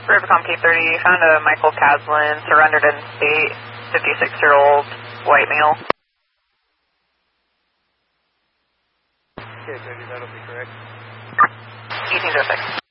Rivercom K30, found a Michael Caslin, surrendered in state, 56-year-old white male. K30, that'll be correct. 1806.